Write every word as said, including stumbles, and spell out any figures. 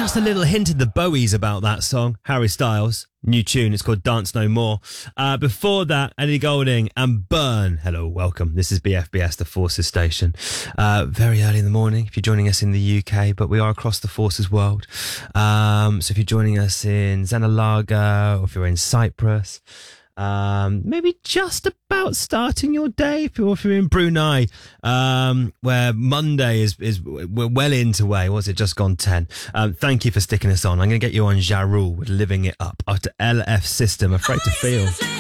just a little hint of the Bowies about that song. Harry Styles, new tune. It's called Dance No More. Uh, before that, Ellie Goulding and Burn. Hello, welcome. This is B F B S, the Forces station. Uh, very early in the morning if you're joining us in the U K, but we are across the Forces world. Um, so if you're joining us in Zenalaga, or if you're in Cyprus, Um, maybe just about starting your day, or if you're in Brunei, um, where Monday is, is we're well into way. Was it just gone ten? Um, thank you for sticking us on. I'm going to get you on Ja Rule with Living It Up after L F System, Afraid to Feel.